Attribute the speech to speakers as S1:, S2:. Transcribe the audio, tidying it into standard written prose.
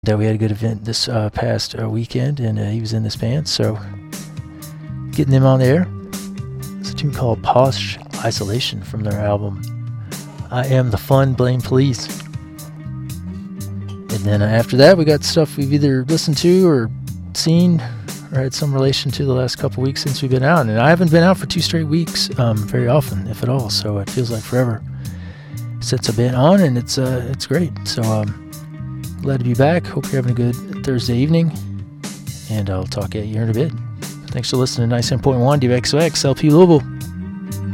S1: We had a good event this past weekend, and he was in this band, so getting them on the air. It's a tune called Posh Isolation from their album I Am the Fun, Blame Police. And then after that, we got stuff we've either listened to or seen or had some relation to the last couple weeks since we've been out. And I haven't been out for 2 straight weeks very often, if at all, so it feels like forever since I've been on, and it's great. So glad to be back. Hope you're having a good Thursday evening, and I'll talk at you in a bit. Thanks for listening to 97.1 WXOX LP Louisville.